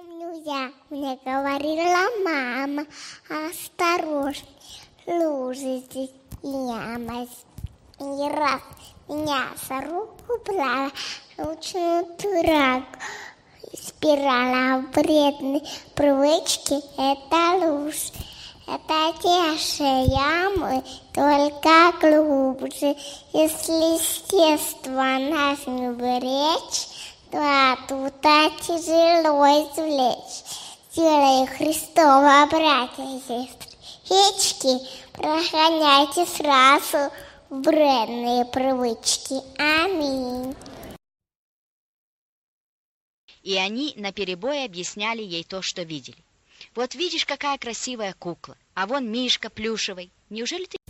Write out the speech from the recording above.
Помню я, мне говорила мама, осторожно, лужи здесь и яма. И раз меня за руку брала, ручную дурак, спирала вредной привычки, это ложь. Это те же ямы, только глубже. Если естество нас не беречь, то оттуда тяжело извлечь. Делай Христова, братья и сестры, речки, прогоняйте сразу вредные привычки. Аминь. И они наперебой объясняли ей то, что видели. Вот видишь, какая красивая кукла, а вон мишка плюшевый. Неужели ты